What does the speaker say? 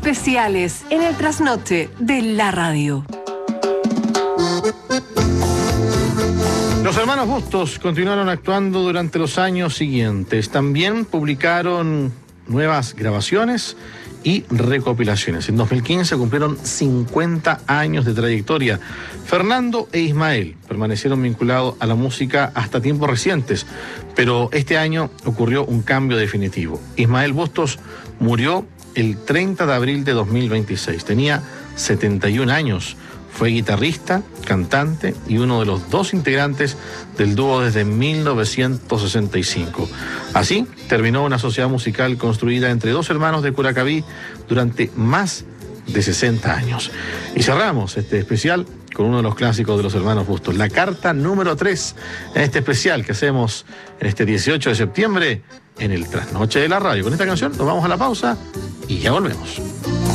especiales en el trasnoche de la radio. Los hermanos Bustos continuaron actuando durante los años siguientes. También publicaron nuevas grabaciones y recopilaciones. En 2015 cumplieron 50 años de trayectoria. Fernando e Ismael permanecieron vinculados a la música hasta tiempos recientes, pero este año ocurrió un cambio definitivo. Ismael Bustos murió el 30 de abril de 2026. Tenía 71 años. Fue guitarrista, cantante y uno de los dos integrantes del dúo desde 1965. Así terminó una sociedad musical construida entre dos hermanos de Curacaví durante más de 60 años. Y cerramos este especial con uno de los clásicos de los hermanos Bustos, la carta número 3, en este especial que hacemos en este 18 de septiembre en el Trasnoche de la Radio. Con esta canción nos vamos a la pausa y ya volvemos.